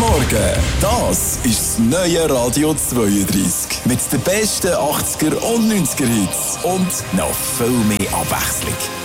Morgen, das ist das neue Radio 32. Mit den besten 80er und 90er Hits und noch viel mehr Abwechslung.